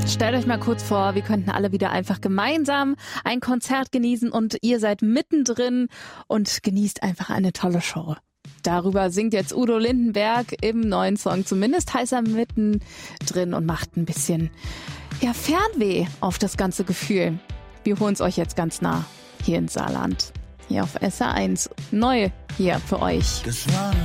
Stellt euch mal kurz vor, wir könnten alle wieder einfach gemeinsam ein Konzert genießen und ihr seid mittendrin und genießt einfach eine tolle Show. Darüber singt jetzt Udo Lindenberg im neuen Song. Zumindest heißt er mittendrin und macht ein bisschen Fernweh auf das ganze Gefühl. Wir holen es euch jetzt ganz nah hier in Saarland. Hier auf SR1. Neu hier für euch. Das war